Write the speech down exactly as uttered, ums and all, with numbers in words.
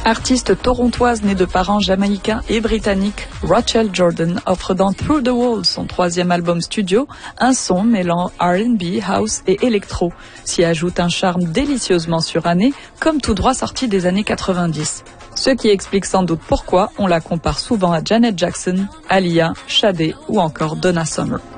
Artiste torontoise née de parents jamaïcains et britanniques, Rachel Jordan offre dans Through the Wall, son troisième album studio, un son mêlant R and B, house et électro. S'y ajoute un charme délicieusement suranné, comme tout droit sorti des années quatre-vingt-dix. Ce qui explique sans doute pourquoi on la compare souvent à Janet Jackson, Aaliyah, Sade ou encore Donna Summer.